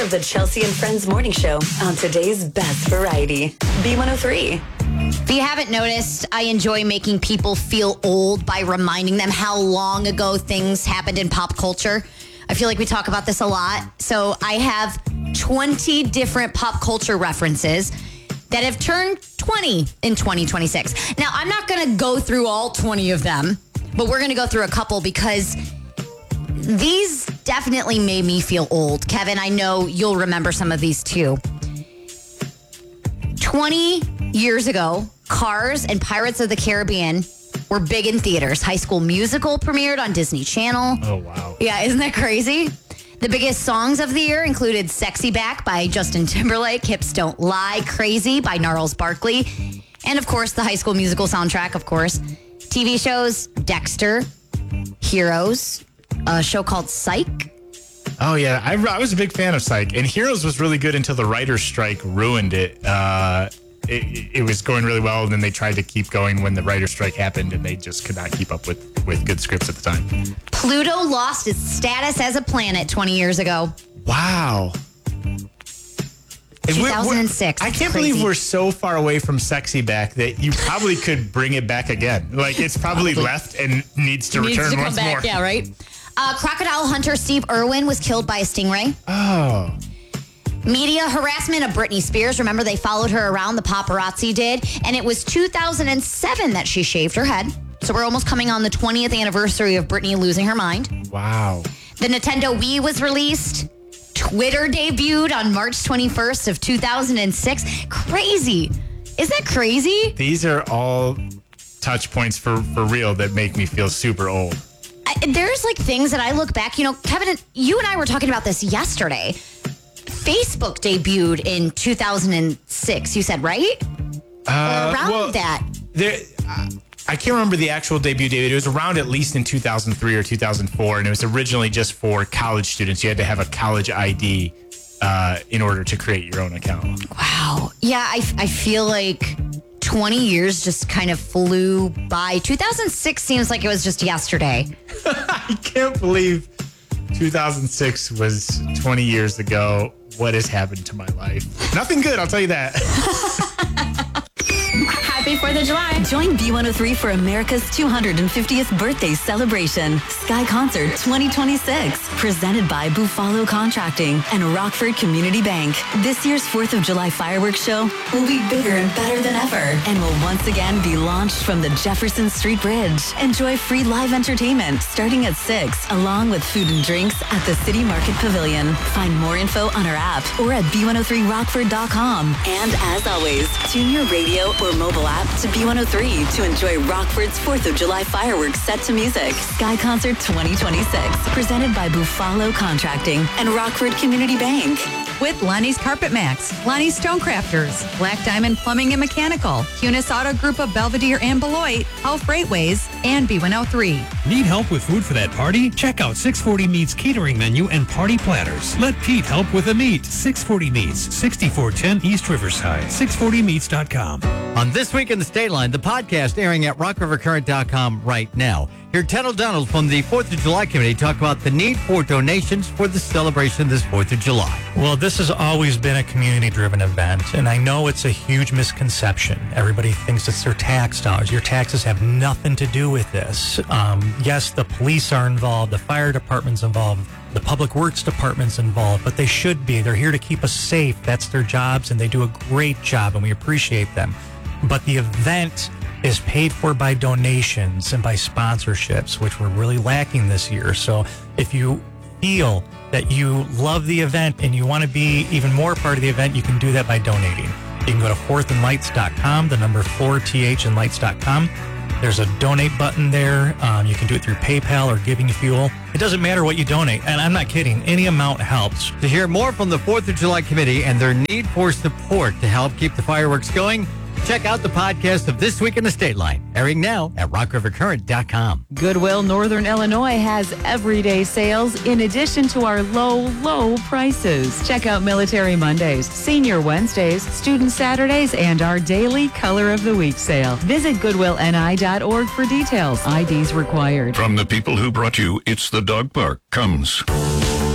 of the Chelsea and Friends Morning Show on today's best variety, B103. If you haven't noticed, I enjoy making people feel old by reminding them how long ago things happened in pop culture. I feel like we talk about this a lot. So I have 20 different pop culture references that have turned 20 in 2026. Now, I'm not going to go through all 20 of them, but we're going to go through a couple because these definitely made me feel old. Kevin, I know you'll remember some of these too. 20 years ago, Cars and Pirates of the Caribbean were big in theaters. High School Musical premiered on Disney Channel. Oh, wow. Yeah, isn't that crazy? The biggest songs of the year included Sexy Back by Justin Timberlake, Hips Don't Lie, Crazy by Gnarls Barkley, and of course, the High School Musical soundtrack, of course. TV shows, Dexter, Heroes, a show called Psych. Oh, yeah. I was a big fan of Psych. And Heroes was really good until the writer's strike ruined it. It was going really well, and then they tried to keep going when the writer's strike happened, and they just could not keep up with good scripts at the time. Pluto lost its status as a planet 20 years ago. Wow. 2006. I can't believe we're so far away from Sexy Back that you probably could bring it back again. Like, it's probably left and needs to return once more. Yeah, right? Crocodile hunter Steve Irwin was killed by a stingray. Oh. Media harassment of Britney Spears. Remember, they followed her around, the paparazzi did. And it was 2007 that she shaved her head. So we're almost coming on the 20th anniversary of Britney losing her mind. Wow. The Nintendo Wii was released. Twitter debuted on March 21st of 2006. Crazy. Isn't that crazy? These are all touch points for real that make me feel super old. There's like things that I look back, you know, Kevin, you and I were talking about this yesterday. Facebook debuted in 2006, you said, right? Or that. I can't remember the actual debut date. It was around at least in 2003 or 2004, and it was originally just for college students. You had to have a college ID in order to create your own account. Wow. Yeah, I feel like 20 years just kind of flew by. 2006 seems like it was just yesterday. I can't believe 2006 was 20 years ago. What has happened to my life? Nothing good, I'll tell you that. Happy 4th of July. Join B103 for America's 250th birthday celebration. Sky Concert 2026. Presented by Buffalo Contracting and Rockford Community Bank. This year's 4th of July fireworks show will be bigger and better than ever and will once again be launched from the Jefferson Street Bridge. Enjoy free live entertainment starting at 6, along with food and drinks at the City Market Pavilion. Find more info on our app or at b103rockford.com. And as always, tune your radio or mobile app to B103 to enjoy Rockford's 4th of July fireworks set to music. Sky Concert 2026, presented by Buffalo Contracting and Rockford Community Bank. With Lonnie's Carpet Max, Lonnie's Stonecrafters, Black Diamond Plumbing and Mechanical, Cunis Auto Group of Belvedere and Beloit, Hull Freightways, and B103. Need help with food for that party? Check out 640 Meats catering menu and party platters. Let Pete help with the meat. 640 Meats, 6410 East Riverside, 640meats.com. On This Week in the State Line, the podcast airing at rockrivercurrent.com right now. Here, Ted O'Donnell from the 4th of July Committee talk about the need for donations for the celebration this 4th of July. Well, this has always been a community-driven event, and I know it's a huge misconception. Everybody thinks it's their tax dollars. Your taxes have nothing to do with this. Yes, the police are involved, the fire department's involved, the public works department's involved, but they should be. They're here to keep us safe. That's their jobs, and they do a great job, and we appreciate them. But the event is paid for by donations and by sponsorships, which we're really lacking this year. So if you feel that you love the event and you want to be even more part of the event, you can do that by donating. You can go to fourthandlights.com, the number 4th and lights.com. There's a donate button there. You can do it through PayPal or Giving Fuel. It doesn't matter what you donate, and I'm not kidding. Any amount helps. To hear more from the 4th of July Committee and their need for support to help keep the fireworks going, check out the podcast of This Week in the State Line, airing now at rockrivercurrent.com. Goodwill Northern Illinois has everyday sales in addition to our low prices. Check out Military Mondays, Senior Wednesdays, Student Saturdays, and our daily Color of the Week sale. Visit goodwillni.org for details. IDs required. From the people who brought you It's the Dog Park comes